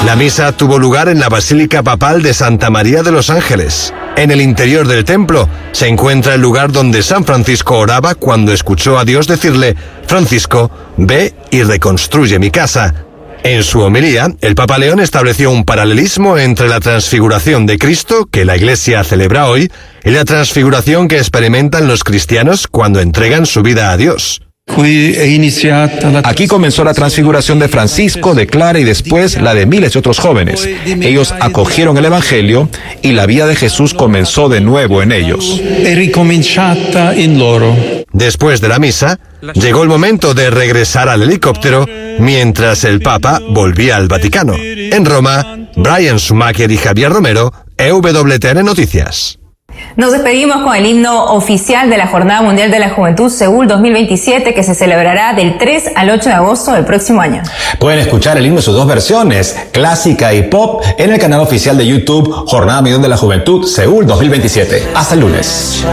La misa tuvo lugar en la Basílica Papal de Santa María de los Ángeles. En el interior del templo se encuentra el lugar donde San Francisco oraba cuando escuchó a Dios decirle: Francisco, ve y reconstruye mi casa. En su homilía, el Papa León estableció un paralelismo entre la transfiguración de Cristo, que la Iglesia celebra hoy, y la transfiguración que experimentan los cristianos cuando entregan su vida a Dios. Aquí comenzó la transfiguración de Francisco, de Clara y después la de miles de otros jóvenes. Ellos acogieron el Evangelio y la vida de Jesús comenzó de nuevo en ellos. Después de la misa, llegó el momento de regresar al helicóptero mientras el Papa volvía al Vaticano. En Roma, Brian Schumacher y Javier Romero, EWTN Noticias. Nos despedimos con el himno oficial de la Jornada Mundial de la Juventud Seúl 2027, que se celebrará del 3 al 8 de agosto del próximo año. Pueden escuchar el himno en sus dos versiones, clásica y pop, en el canal oficial de YouTube Jornada Mundial de la Juventud Seúl 2027. Hasta el lunes.